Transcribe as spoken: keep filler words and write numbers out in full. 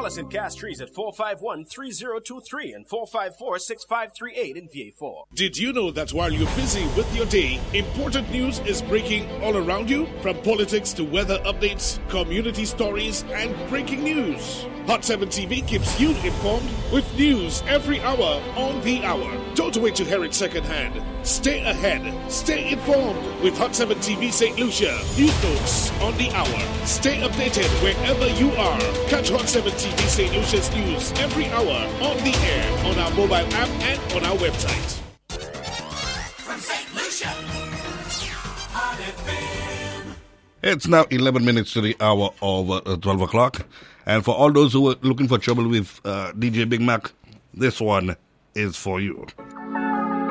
Call us in Castries at four five one, three zero two three and four five four, six five three eight in V A four. Did you know that while you're busy with your day, important news is breaking all around you? From politics to weather updates, community stories, and breaking news. Hot seven T V keeps you informed with news every hour on the hour. Don't wait to hear it secondhand. Stay ahead. Stay informed with Hot seven T V Saint Lucia. News notes on the hour. Stay updated wherever you are. Catch Hot seven T V Saint Lucia's news every hour on the air, on our mobile app, and on our website. From Saint Lucia, Hot F M. It's now eleven minutes to the hour of uh, twelve o'clock. And for all those who are looking for trouble with uh, D J Big Mac, this one is for you.